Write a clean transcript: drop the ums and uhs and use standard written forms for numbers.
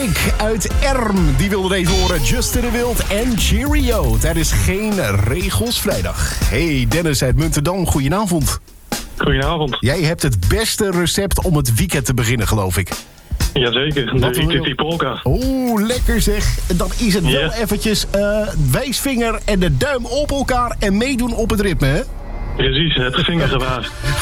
Rick uit Erm, die wilde deze horen. Just de Wild en Cheerio. Tijdens Geen Regels Vrijdag. Hey, Dennis uit Muntendam, goedenavond. Goedenavond. Jij hebt het beste recept om het weekend te beginnen, geloof ik. Jazeker, de Rituti Polka. Oeh, lekker zeg. Dan is het wel eventjes wijsvinger en de duim op elkaar en meedoen op het ritme, hè? Precies, het vingergebaar.